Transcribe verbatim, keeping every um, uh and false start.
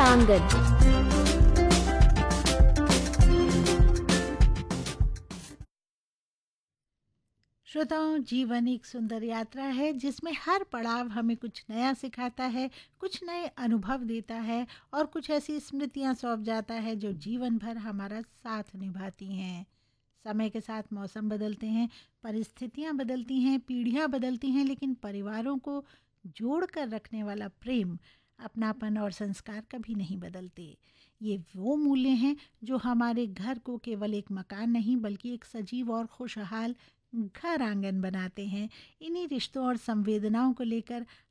आंगन। श्रोताओं, जीवन एक सुंदर यात्रा है जिसमें हर पड़ाव हमें कुछ नया सिखाता है, कुछ नए अनुभव देता है और कुछ ऐसी स्मृतियां सौंप जाता है जो जीवन भर हमारा साथ निभाती हैं। समय के साथ मौसम बदलते हैं, परिस्थितियां बदलती हैं, पीढ़ियां बदलती हैं, लेकिन परिवारों को जोड़ कर रखने वाला प्रेम, अपनापन और संस्कार कभी नहीं बदलते। ये वो मूल्य हैं जो हमारे घर को केवल एक मकान नहीं बल्कि एक सजीव और खुशहाल घर आंगन बनाते हैं। इन्हीं रिश्तों और संवेदनाओं को लेकर